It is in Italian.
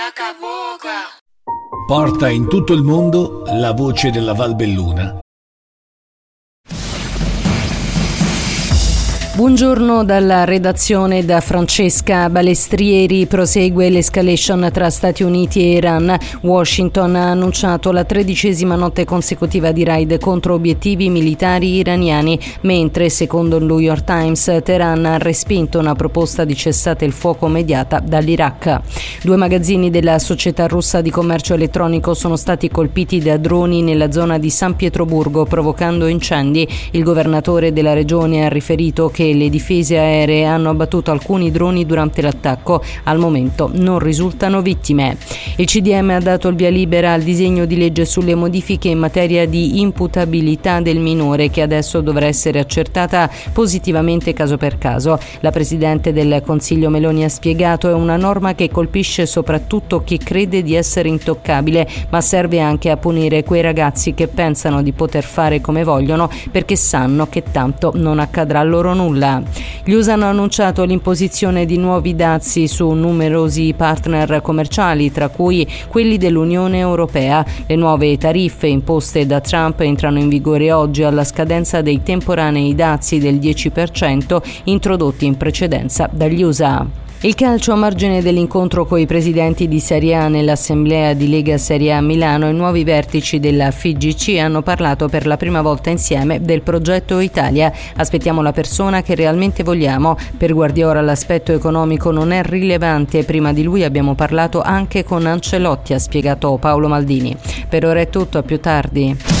Porta in tutto il mondo la voce della Valbelluna. Buongiorno dalla redazione da Francesca Balestrieri. Prosegue l'escalation tra Stati Uniti e Iran. Washington ha annunciato la 13ª notte consecutiva di raid contro obiettivi militari iraniani, mentre, secondo il New York Times, Teheran ha respinto una proposta di cessate il fuoco mediata dall'Iraq. 2 magazzini della società russa di commercio elettronico sono stati colpiti da droni nella zona di San Pietroburgo, provocando incendi. Il governatore della regione ha riferito che le difese aeree hanno abbattuto alcuni droni durante l'attacco. Al momento non risultano vittime. Il CDM ha dato il via libera al disegno di legge sulle modifiche in materia di imputabilità del minore, che adesso dovrà essere accertata positivamente caso per caso. La Presidente del Consiglio Meloni ha spiegato: è una norma che colpisce soprattutto chi crede di essere intoccabile, ma serve anche a punire quei ragazzi che pensano di poter fare come vogliono perché sanno che tanto non accadrà loro nulla. Gli USA hanno annunciato l'imposizione di nuovi dazi su numerosi partner commerciali, tra cui quelli dell'Unione Europea. Le nuove tariffe imposte da Trump entrano in vigore oggi, alla scadenza dei temporanei dazi del 10% introdotti in precedenza dagli USA. Il calcio a margine dell'incontro coi presidenti di Serie A nell'assemblea di Lega Serie A Milano. I nuovi vertici della FIGC hanno parlato per la prima volta insieme del progetto Italia. Aspettiamo la persona che realmente vogliamo. Per Guardiola l'aspetto economico non è rilevante. Prima di lui abbiamo parlato anche con Ancelotti, ha spiegato Paolo Maldini. Per ora è tutto, a più tardi.